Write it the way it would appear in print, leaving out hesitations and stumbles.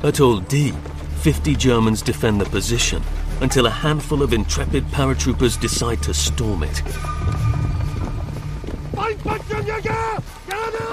Atoll D, 50 Germans defend the position until a handful of intrepid paratroopers decide to storm it. Feindfallschirmjäger! Geradeaus!